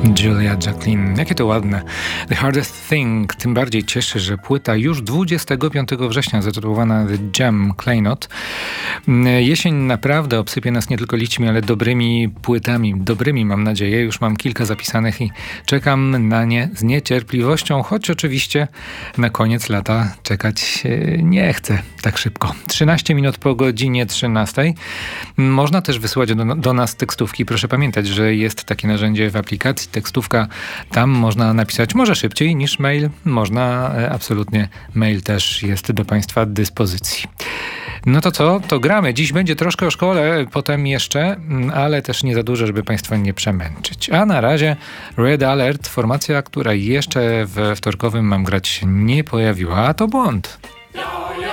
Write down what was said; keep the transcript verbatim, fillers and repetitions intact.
Julia Jacqueline. Jakie to ładne. The Hardest Thing. Tym bardziej cieszy, że płyta już dwudziestego piątego września zatytułowana The Jam Klejnot. Jesień naprawdę obsypie nas nie tylko liczmi, ale dobrymi płytami. Dobrymi, mam nadzieję. Już mam kilka zapisanych i czekam na nie z niecierpliwością, choć oczywiście na koniec lata czekać nie chcę tak szybko. trzynaście minut po godzinie trzynastej. Można też wysyłać do, do nas tekstówki. Proszę pamiętać, że jest takie narzędzie w aplikacji tekstówka. Tam można napisać może szybciej niż mail. Można, absolutnie mail też jest do Państwa dyspozycji. No to co? To gramy. Dziś będzie troszkę o szkole, potem jeszcze, ale też nie za dużo, żeby Państwa nie przemęczyć. A na razie Red Alert, formacja, która jeszcze w wtorkowym Mam grać się nie pojawiła, a to błąd. Ja, ja,